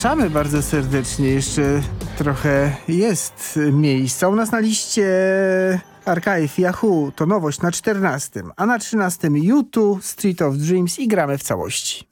Zapraszamy bardzo serdecznie, jeszcze trochę jest miejsca. U nas na liście Archive Yahoo to nowość na 14, a na 13 U2 Street of Dreams i gramy w całości.